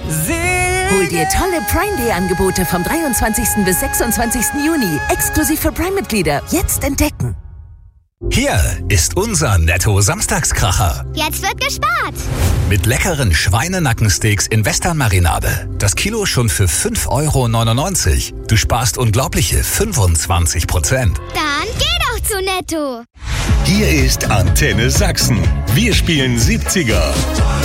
Hol dir tolle Prime Day Angebote vom 23. bis 26. Juni. Exklusiv für Prime-Mitglieder. Jetzt entdecken. Hier ist unser Netto-Samstagskracher. Jetzt wird gespart. Mit leckeren Schweinenackensteaks in Western-Marinade. Das Kilo schon für 5,99 €. Du sparst unglaubliche 25%. Dann geh doch zu Netto. Hier ist Antenne Sachsen. Wir spielen 70er.